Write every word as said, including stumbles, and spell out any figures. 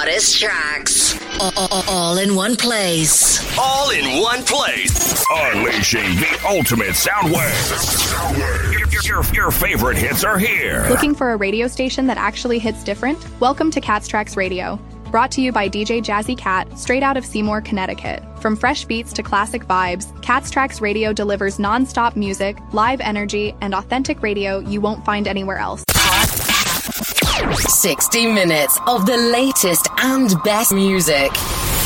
hottest tracks. All, all, all in one place. All in one place. Unleashing the ultimate sound wave. Your, your, your favorite hits are here. Looking for a radio station that actually hits different? Welcome to Cat's Tracks Radio. Brought to you by D J Jazzy Cat, straight out of Seymour, Connecticut. From fresh beats to classic vibes, Cat's Tracks Radio delivers non-stop music, live energy, and authentic radio you won't find anywhere else. sixty minutes of the latest and best music.